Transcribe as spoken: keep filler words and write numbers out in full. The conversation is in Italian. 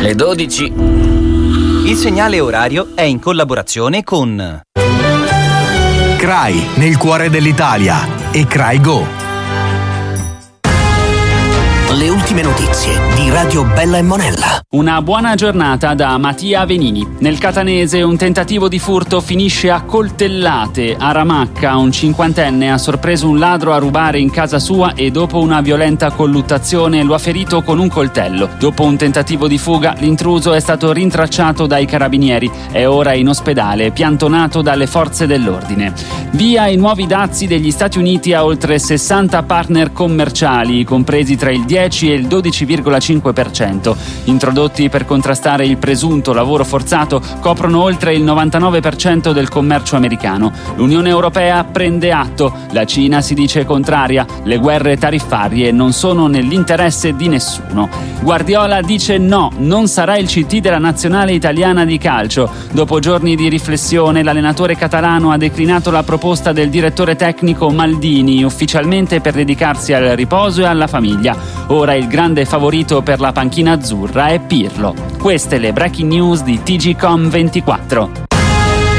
Le dodici. Il segnale orario è in collaborazione con C R A I, nel cuore dell'Italia, e C R A I Go. Le ultime notizie di Radio Bella e Monella. Una buona giornata da Mattia Venini. Nel catanese un tentativo di furto finisce a coltellate. A Ramacca un cinquantenne ha sorpreso un ladro a rubare in casa sua e dopo una violenta colluttazione lo ha ferito con un coltello. Dopo un tentativo di fuga l'intruso è stato rintracciato dai carabinieri. È ora in ospedale, piantonato dalle forze dell'ordine. Via i nuovi dazi degli Stati Uniti a oltre sessanta partner commerciali, compresi tra il dieci e il dodici virgola cinque per cento. Introdotti per contrastare il presunto lavoro forzato, coprono oltre il novantanove per cento del commercio americano. L'Unione Europea prende atto, la Cina si dice contraria, le guerre tariffarie non sono nell'interesse di nessuno. Guardiola dice no, non sarà il C T della nazionale italiana di calcio. Dopo giorni di riflessione, l'allenatore catalano ha declinato la proposta del direttore tecnico Maldini, ufficialmente per dedicarsi al riposo e alla famiglia. Ora il grande favorito per la panchina azzurra è Pirlo. Queste le breaking news di T G Com ventiquattro.